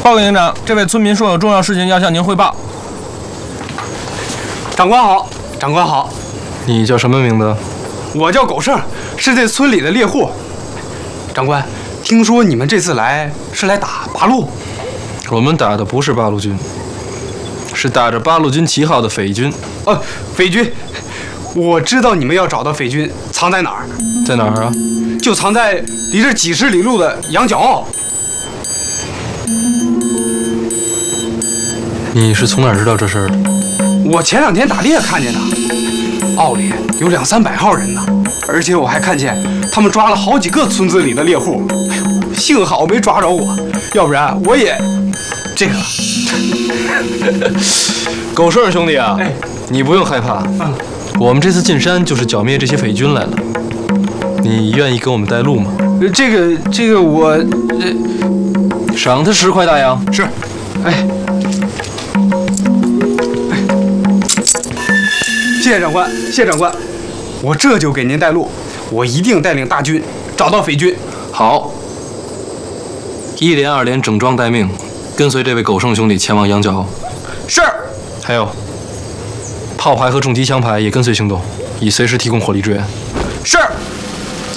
报告营长，这位村民说有重要事情要向您汇报。 长官好，长官好。 你叫什么名字？ 我叫狗剩，是这村里的猎户。长官，听说你们这次来是来打八路？ 我们打的不是八路军，是打着八路军旗号的匪军。 匪军。我知道你们要找到匪军藏在哪儿。 在哪儿啊？ 就藏在离这几十里路的羊角坳。 你是从哪儿知道这事儿的？ 我前2天打猎看见的，坳里有200-300号人呢，而且我还看见他们抓了好几个村子里的猎户。哎呦，幸好没抓着我，要不然我也这个。 狗剩兄弟啊， 哎， 你不用害怕，我们这次进山就是剿灭这些匪军来了。你愿意给我们带路吗？ 这个我赏他10块大洋。 是，谢谢长官，谢谢长官，我这就给您带路，我一定带领大军找到匪军。 好，1连2连整装待命，跟随这位狗剩兄弟前往羊角坳。 是。 还有，炮排和重机枪排也跟随行动，以随时提供火力支援。 是。